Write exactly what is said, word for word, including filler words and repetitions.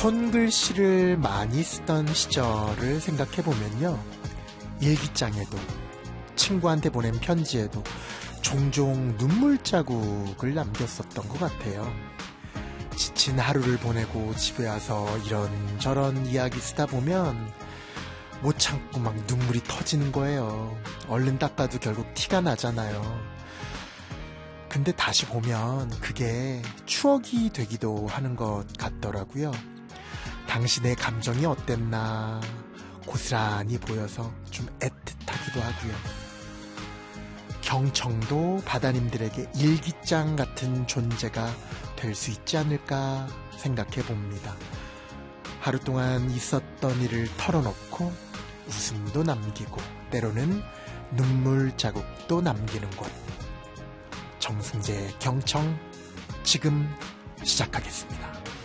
손글씨를 많이 쓰던 시절을 생각해보면요. 일기장에도 친구한테 보낸 편지에도 종종 눈물 자국을 남겼었던 것 같아요. 지친 하루를 보내고 집에 와서 이런저런 이야기 쓰다 보면 못 참고 막 눈물이 터지는 거예요. 얼른 닦아도 결국 티가 나잖아요. 근데 다시 보면 그게 추억이 되기도 하는 것 같더라고요. 당신의 감정이 어땠나 고스란히 보여서 좀 애틋하기도 하고요. 경청도 바다님들에게 일기장 같은 존재가 될 수 있지 않을까 생각해 봅니다. 하루 동안 있었던 일을 털어놓고 웃음도 남기고 때로는 눈물 자국도 남기는 곳. 정승재의 경청 지금 시작하겠습니다.